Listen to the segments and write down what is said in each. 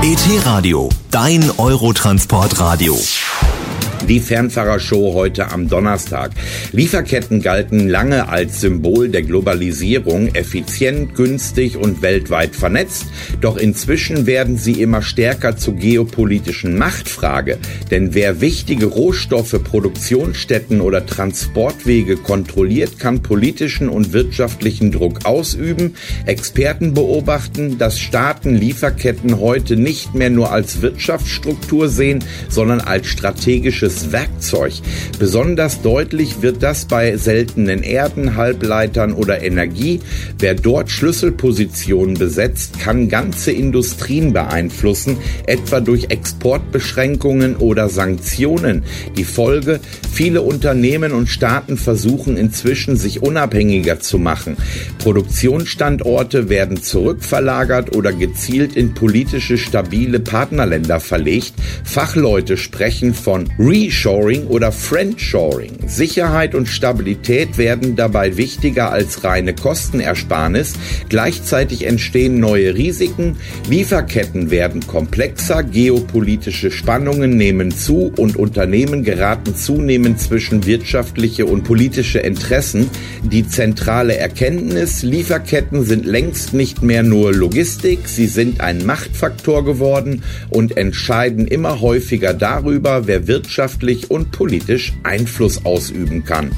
ET Radio, dein Eurotransportradio. Die Fernfahrershow heute am Donnerstag. Lieferketten galten lange als Symbol der Globalisierung, effizient, günstig und weltweit vernetzt. Doch inzwischen werden sie immer stärker zur geopolitischen Machtfrage. Denn wer wichtige Rohstoffe, Produktionsstätten oder Transportwege kontrolliert, kann politischen und wirtschaftlichen Druck ausüben. Experten beobachten, dass Staaten Lieferketten heute nicht mehr nur als Wirtschaftsstruktur sehen, sondern als strategisches Werkzeug. Besonders deutlich wird das bei seltenen Erden, Halbleitern oder Energie. Wer dort Schlüsselpositionen besetzt, kann ganze Industrien beeinflussen, etwa durch Exportbeschränkungen oder Sanktionen. Die Folge: viele Unternehmen und Staaten versuchen inzwischen, sich unabhängiger zu machen. Produktionsstandorte werden zurückverlagert oder gezielt in politische stabile Partnerländer verlegt. Fachleute sprechen von Reshoring oder Friendshoring. Sicherheit und Stabilität werden dabei wichtiger als reine Kostenersparnis. Gleichzeitig entstehen neue Risiken. Lieferketten werden komplexer, geopolitische Spannungen nehmen zu und Unternehmen geraten zunehmend zwischen wirtschaftliche und politische Interessen. Die zentrale Erkenntnis: Lieferketten sind längst nicht mehr nur Logistik, sie sind ein Machtfaktor geworden und entscheiden immer häufiger darüber, wer wirtschaftlich und politisch Einfluss ausüben kann.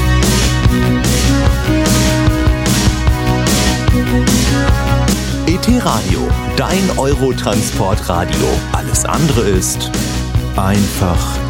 ET Radio, dein Eurotransportradio. Alles andere ist einfach